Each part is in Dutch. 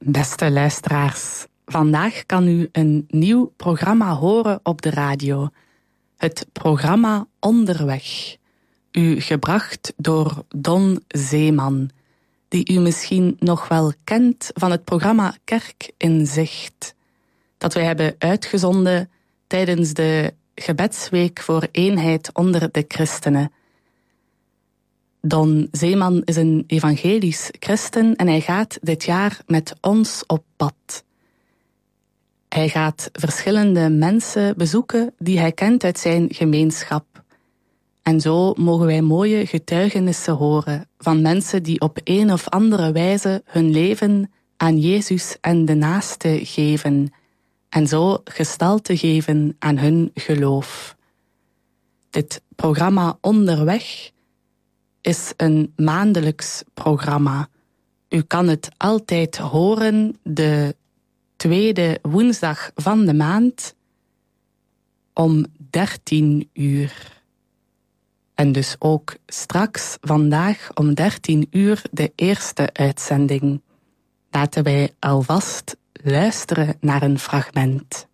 Beste luisteraars, vandaag kan u een nieuw programma horen op de radio. Het programma Onderweg. U gebracht door Don Zeeman, die u misschien nog wel kent van het programma Kerk in Zicht, dat wij hebben uitgezonden tijdens de gebedsweek voor eenheid onder de christenen. Don Zeeman is een evangelisch christen en hij gaat dit jaar met ons op pad. Hij gaat verschillende mensen bezoeken die hij kent uit zijn gemeenschap. En zo mogen wij mooie getuigenissen horen van mensen die op een of andere wijze hun leven aan Jezus en de naaste geven. En zo gestalte geven aan hun geloof. Dit programma Onderweg is een maandelijks programma. U kan het altijd horen de tweede woensdag van de maand om 13 uur. En dus ook straks vandaag om 13 uur de eerste uitzending. Laten wij alvast luisteren naar een fragment.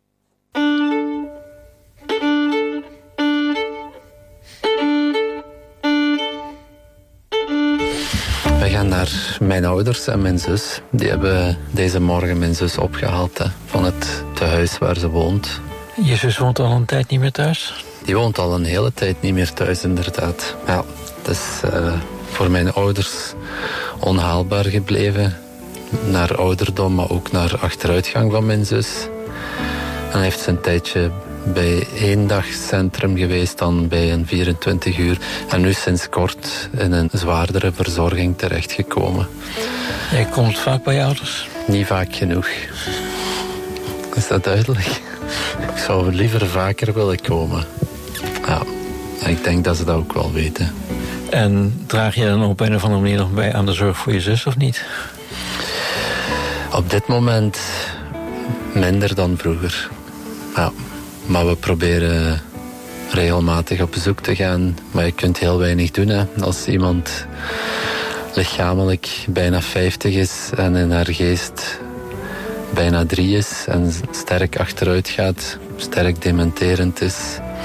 We gaan naar mijn ouders en mijn zus. Die hebben deze morgen mijn zus opgehaald van het tehuis waar ze woont. Je zus woont al een tijd niet meer thuis? Die woont al een hele tijd niet meer thuis, inderdaad. Ja, het is voor mijn ouders onhaalbaar gebleven. Naar ouderdom, maar ook naar achteruitgang van mijn zus. En hij heeft een tijdje bij eendagscentrum geweest, dan bij een 24 uur. En nu sinds kort in een zwaardere verzorging terechtgekomen. Jij komt vaak bij je ouders? Niet vaak genoeg. Is dat duidelijk? Ik zou liever vaker willen komen. Ja, ik denk dat ze dat ook wel weten. En draag je dan op een of andere manier nog bij aan de zorg voor je zus, of niet? Op dit moment minder dan vroeger. Ja, maar we proberen regelmatig op bezoek te gaan. Maar je kunt heel weinig doen, hè. Als iemand lichamelijk bijna 50 is en in haar geest bijna 3 is en sterk achteruit gaat, sterk dementerend is,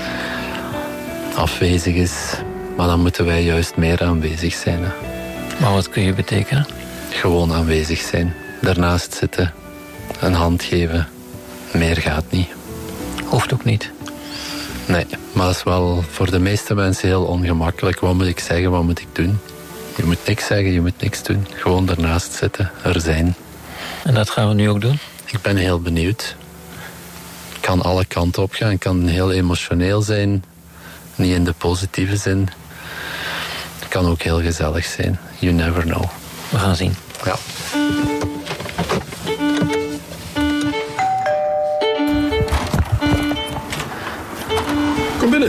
afwezig is, maar dan moeten wij juist meer aanwezig zijn. Hè. Maar wat kun je betekenen? Gewoon aanwezig zijn. Daarnaast zitten, een hand geven. Meer gaat niet. Hoeft ook niet. Nee, maar dat is wel voor de meeste mensen heel ongemakkelijk. Wat moet ik zeggen, wat moet ik doen? Je moet niks zeggen, je moet niks doen. Gewoon daarnaast zitten, er zijn. En dat gaan we nu ook doen? Ik ben heel benieuwd. Ik kan alle kanten op gaan. Ik kan heel emotioneel zijn. Niet in de positieve zin. Het kan ook heel gezellig zijn. You never know. We gaan zien. Ja. Kom binnen.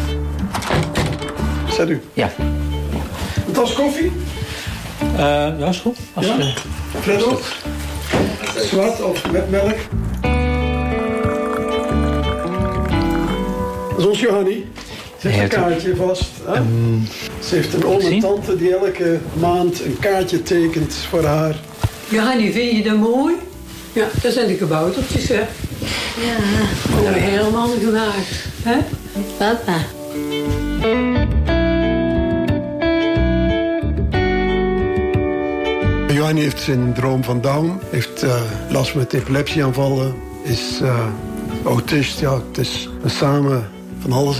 Zet u. Ja. Een tas koffie? Ja, is goed. Ja. Fred ook? Zwart of met melk? Dat is ons Johannie. Ze heeft een kaartje vast. Ze heeft een oom en tante die elke maand een kaartje tekent voor haar. Johannie, vind je dat mooi? Ja, dat zijn de kaboutertjes, hè? Ja. Oh, helemaal gemaakt, hè? Papa. Johannie heeft syndroom van Down. Heeft last met epilepsieaanvallen. Is autist. Ja, het is samen van alles.